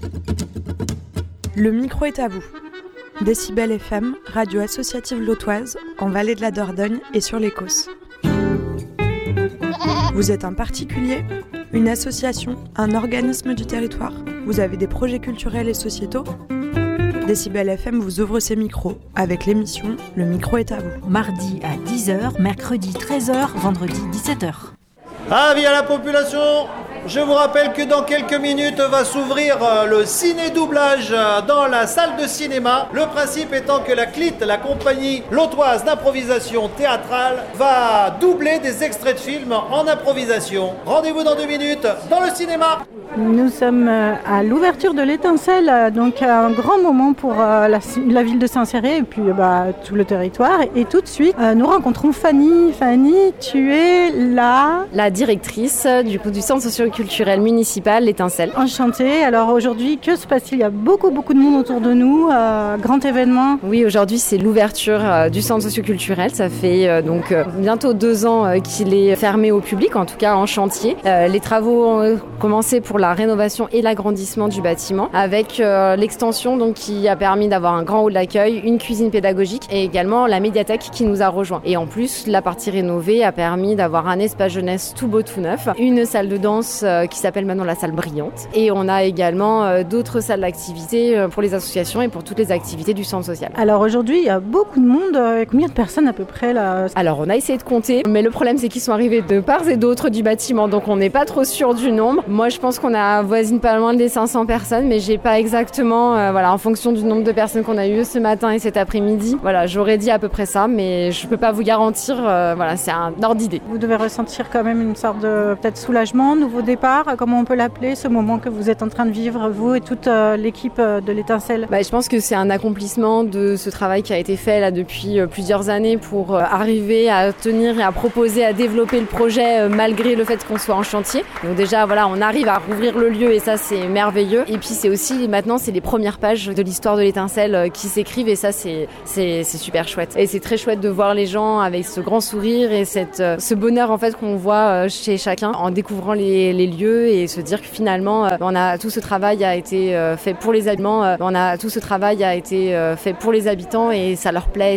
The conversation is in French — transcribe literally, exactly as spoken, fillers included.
Le micro est à vous. Décibel F M, radio associative lotoise, en Vallée de la Dordogne et sur l'Écosse. Vous êtes un particulier, une association, un organisme du territoire. Vous avez des projets culturels et sociétaux. Décibel F M vous ouvre ses micros avec l'émission Le micro est à vous. Mardi à dix heures, mercredi treize heures, vendredi dix-sept heures. Avis à la population, je vous rappelle que dans quelques minutes va s'ouvrir le ciné-doublage dans la salle de cinéma. Le principe étant que la C L I T, la compagnie lotoise d'improvisation théâtrale, va doubler des extraits de films en improvisation. Rendez-vous dans deux minutes dans le cinéma. Nous sommes à l'ouverture de l'Étincelle, donc un grand moment pour la, la ville de Saint-Céré et puis bah, tout le territoire. Et tout de suite, nous rencontrons Fanny. Fanny, tu es la... La directrice du, coup, du centre socio-culturel municipal, l'Étincelle. Enchantée. Alors aujourd'hui, que se passe-t-il ? Il y a beaucoup, beaucoup de monde autour de nous. Euh, grand événement. Oui, aujourd'hui, c'est l'ouverture euh, du centre socio-culturel. Ça fait euh, donc euh, bientôt deux ans euh, qu'il est fermé au public, en tout cas en chantier. Euh, les travaux ont commencé pour la rénovation et l'agrandissement du bâtiment, avec euh, l'extension donc, qui a permis d'avoir un grand hall d'accueil, une cuisine pédagogique et également la médiathèque qui nous a rejoint. Et en plus, la partie rénovée a permis d'avoir un espace jeunesse tout beau, tout neuf, une salle de danse euh, qui s'appelle maintenant la salle brillante. Et on a également euh, d'autres salles d'activité euh, pour les associations et pour toutes les activités du centre social. Alors aujourd'hui, il y a beaucoup de monde. Euh, combien de personnes à peu près là ? Alors on a essayé de compter, mais le problème c'est qu'ils sont arrivés de part et d'autre du bâtiment, donc on n'est pas trop sûr du nombre. Moi je pense qu'on a voisine pas loin des cinq cents personnes, mais j'ai pas exactement, euh, voilà, en fonction du nombre de personnes qu'on a eu ce matin et cet après-midi. Voilà, j'aurais dit à peu près ça, mais je peux pas vous garantir. Euh, voilà, c'est un ordre d'idée. Vous devez ressentir quand même une sorte de peut-être soulagement, nouveau départ. Comment on peut l'appeler, ce moment que vous êtes en train de vivre, vous et toute euh, l'équipe de l'Étincelle ? Bah, je pense que c'est un accomplissement de ce travail qui a été fait là depuis euh, plusieurs années pour euh, arriver à tenir et à proposer, à développer le projet euh, malgré le fait qu'on soit en chantier. Donc déjà, voilà, on arrive à rouvrir le lieu et ça c'est merveilleux. Et puis c'est aussi maintenant c'est les premières pages de l'histoire de l'Étincelle qui s'écrivent et ça c'est c'est c'est super chouette. Et c'est très chouette de voir les gens avec ce grand sourire et cette ce bonheur en fait qu'on voit chez chacun en découvrant les les lieux et se dire que finalement on a tout ce travail a été fait pour les habitants, on a tout ce travail a été fait pour les habitants et ça leur plaît,